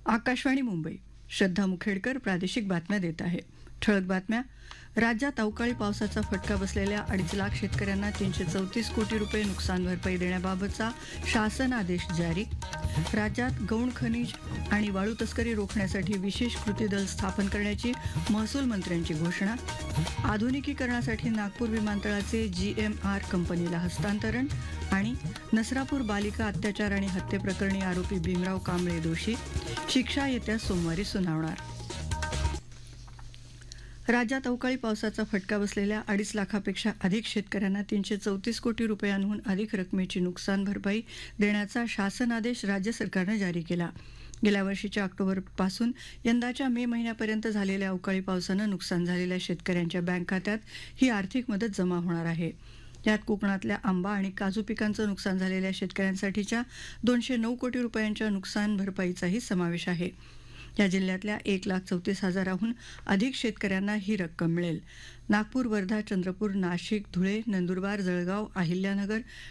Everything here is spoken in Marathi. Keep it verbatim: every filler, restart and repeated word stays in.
आकाशवाणी मुंबई. श्रद्धा मुखेडकर प्रादेशिक बातम्या देत आहे. ठळक बातम्या. राज्यात अवकाळी पावसाचा फटका बसलेल्या अडीच लाख शेतकऱ्यांना तीनशे चौतीस कोटी रुपये नुकसान भरपाई देण्याबाबतचा शासन आदेश जारी. राज्यात गौण खनिज आणि वाळू तस्करी रोखण्यासाठी विशेष कृती दल स्थापन करण्याची महसूल मंत्र्यांची घोषणा. आधुनिकीकरणासाठी नागपूर विमानतळाचे जीएमआर कंपनीला हस्तांतरण. आणि नसरापूर बालिका अत्याचार आणि हत्येप्रकरणी आरोपी भीमराव कांबळे दोषी. शिक्षा येत्या सोमवारी सुनावणार. राज्यात अवकाळी पावसाचा फटका बसलेल्या अडीच लाखापेक्षा अधिक शेतकऱ्यांना तीनशे चौतीस कोटी रुपयांहून अधिक रकमेची नुकसान भरपाई देण्याचा शासन आदेश राज्य सरकारनं जारी केला. गेल्या वर्षीच्या ऑक्टोबरपासून यंदाच्या मे महिन्यापर्यंत झालेल्या अवकाळी पावसानं नुकसान झालेल्या शेतकऱ्यांच्या बँक खात्यात ही आर्थिक मदत जमा होणार आहे. यात कोकणातल्या आंबा आणि काजू पिकांचं नुकसान झालेल्या शेतकऱ्यांसाठीच्या दोनशे नऊ कोटी रुपयांच्या नुकसान भरपाईचाही समावेश आहे. या जिल्ह्यातल्या एक लाख चौतीस हजाराहून अधिक शेतकऱ्यांना ही रक्कम मिळेल. नागपूर, वर्धा, चंद्रपूर, नाशिक, धुळे, नंदुरबार, जळगाव, अहिल्यानगर,